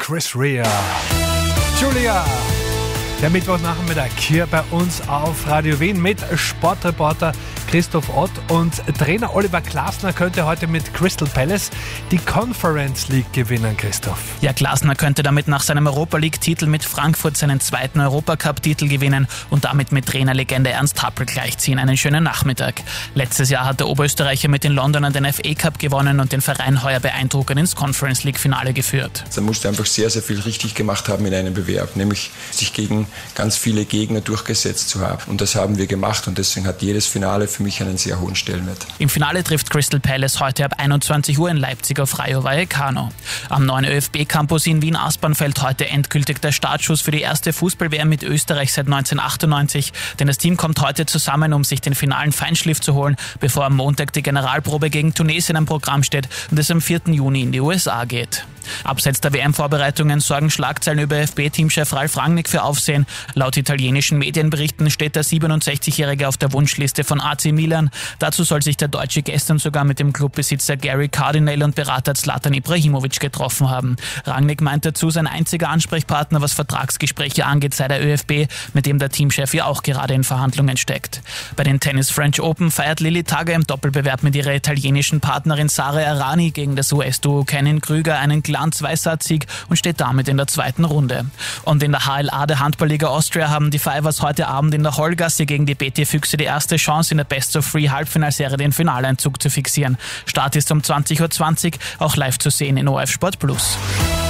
Chris Rea. Julia. Der Mittwochnachmittag hier bei uns auf Radio Wien mit Sportreporter Christoph Ott und Trainer Oliver Glasner könnte heute mit Crystal Palace die Conference League gewinnen, Christoph. Ja, Glasner könnte damit nach seinem Europa-League-Titel mit Frankfurt seinen zweiten Europacup-Titel gewinnen und damit mit Trainerlegende Ernst Happel gleichziehen. Einen schönen Nachmittag. Letztes Jahr hat der Oberösterreicher mit den Londonern den FA Cup gewonnen und den Verein heuer beeindruckend ins Conference League-Finale geführt. Da musste einfach sehr, sehr viel richtig gemacht haben in einem Bewerb, nämlich sich gegen ganz viele Gegner durchgesetzt zu haben. Und das haben wir gemacht und deswegen hat jedes Finale für mich einen sehr hohen Stellenwert. Im Finale trifft Crystal Palace heute ab 21 Uhr in Leipzig auf Rayo Vallecano. Am neuen ÖFB-Campus in Wien-Aspern fällt heute endgültig der Startschuss für die erste Fußball-WM mit Österreich seit 1998. Denn das Team kommt heute zusammen, um sich den finalen Feinschliff zu holen, bevor am Montag die Generalprobe gegen Tunesien am Programm steht und es am 4. Juni in die USA geht. Abseits der WM-Vorbereitungen sorgen Schlagzeilen über ÖFB-Teamchef Ralf Rangnick für Aufsehen. Laut italienischen Medienberichten steht der 67-Jährige auf der Wunschliste von AC Milan. Dazu soll sich der Deutsche gestern sogar mit dem Clubbesitzer Gary Cardinale und Berater Zlatan Ibrahimovic getroffen haben. Rangnick meint dazu, sein einziger Ansprechpartner, was Vertragsgespräche angeht, sei der ÖFB, mit dem der Teamchef ja auch gerade in Verhandlungen steckt. Bei den Tennis French Open feiert Lilly Tagger im Doppelbewerb mit ihrer italienischen Partnerin Sara Errani gegen das US-Duo Kenin Krüger einen Glanz-Zweisatz-Sieg und steht damit in der zweiten Runde. Und in der HLA der Handballliga Austria haben die Fivers heute Abend in der Hollgasse gegen die BT Füchse die erste Chance in der Best-of-3-Halbfinalserie den Finaleinzug zu fixieren. Start ist um 20.20 Uhr, auch live zu sehen in ORF Sport Plus.